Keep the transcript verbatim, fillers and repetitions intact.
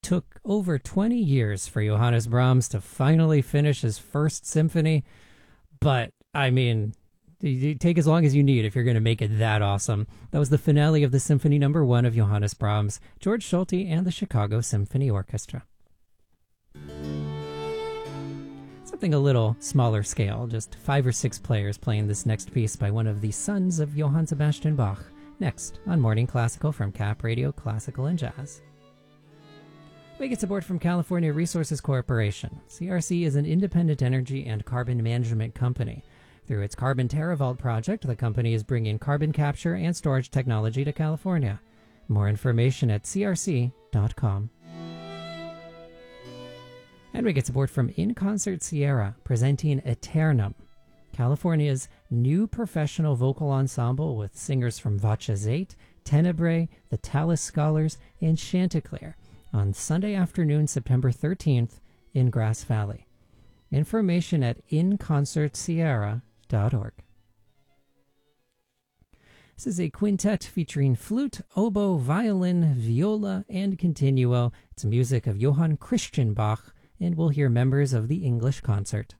took over twenty years for Johannes Brahms to finally finish his first symphony, but I mean, you take as long as you need if you're going to make it that awesome. That was the finale of the Symphony Number One of Johannes Brahms, George Solti, and the Chicago Symphony Orchestra. Something a little smaller scale, just five or six players playing this next piece by one of the sons of Johann Sebastian Bach, next on Morning Classical from Cap Radio Classical and Jazz. We get support from California Resources Corporation. C R C is an independent energy and carbon management company. Through its Carbon TerraVault project, the company is bringing carbon capture and storage technology to California. More information at c r c dot com. And we get support from In Concert Sierra, presenting Eternum, California's new professional vocal ensemble with singers from Voce eight, Tenebrae, the Tallis Scholars, and Chanticleer, on Sunday afternoon, September thirteenth, in Grass Valley. Information at in concert sierra dot org. This is a quintet featuring flute, oboe, violin, viola, and continuo. It's music of Johann Christian Bach, and we'll hear members of the English Concert.